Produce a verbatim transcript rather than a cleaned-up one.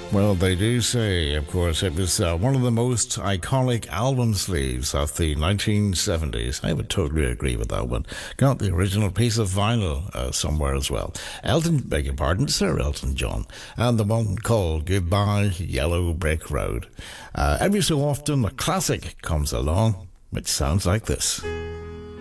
Well, they do say, of course, it was uh, one of the most iconic album sleeves of the nineteen seventies. I would totally agree with that one. Got the original piece of vinyl uh, somewhere as well. Elton, beg your pardon, Sir Elton John. And the one called Goodbye Yellow Brick Road. Uh, every so often, a classic comes along, which sounds like this.